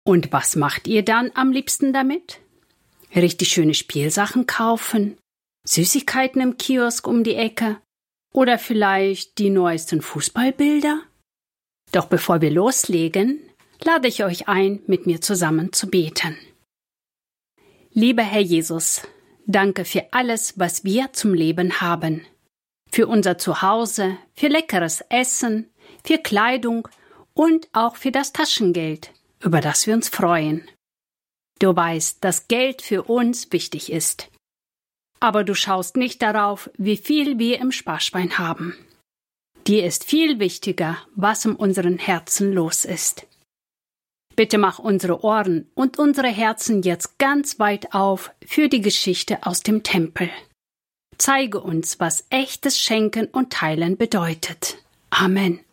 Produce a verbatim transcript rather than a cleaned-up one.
Und was macht ihr dann am liebsten damit? Richtig schöne Spielsachen kaufen? Süßigkeiten im Kiosk um die Ecke? Oder vielleicht die neuesten Fußballbilder? Doch bevor wir loslegen, lade ich euch ein, mit mir zusammen zu beten. Lieber Herr Jesus, danke für alles, was wir zum Leben haben. Für unser Zuhause, für leckeres Essen, für Kleidung und auch für das Taschengeld, über das wir uns freuen. Du weißt, dass Geld für uns wichtig ist. Aber du schaust nicht darauf, wie viel wir im Sparschwein haben. Dir ist viel wichtiger, was in unseren Herzen los ist. Bitte mach unsere Ohren und unsere Herzen jetzt ganz weit auf für die Geschichte aus dem Tempel. Zeige uns, was echtes Schenken und Teilen bedeutet. Amen.